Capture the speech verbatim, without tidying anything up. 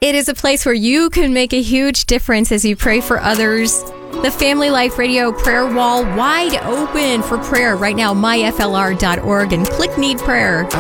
It is a place where you can make a huge difference as you pray for others. The Family Life Radio prayer wall wide open for prayer right now, my f l r dot org, and click Need Prayer.